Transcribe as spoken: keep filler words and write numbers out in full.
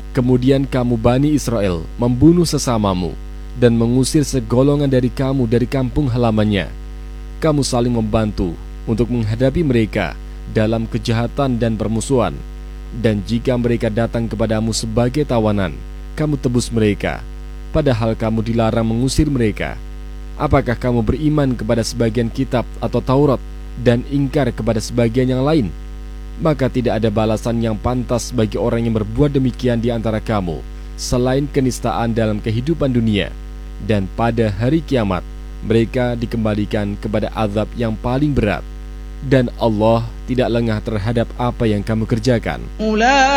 Kemudian kamu Bani Israel membunuh sesamamu dan mengusir segolongan dari kamu dari kampung halamannya. Kamu saling membantu untuk menghadapi mereka dalam kejahatan dan permusuhan. Dan jika mereka datang kepadamu sebagai tawanan, kamu tebus mereka, padahal kamu dilarang mengusir mereka. Apakah kamu beriman kepada sebagian kitab atau Taurat dan ingkar kepada sebagian yang lain? Maka tidak ada balasan yang pantas bagi orang yang berbuat demikian di antara kamu selain kenistaan dalam kehidupan dunia, dan pada hari kiamat mereka dikembalikan kepada azab yang paling berat. Dan Allah tidak lengah terhadap apa yang kamu kerjakan.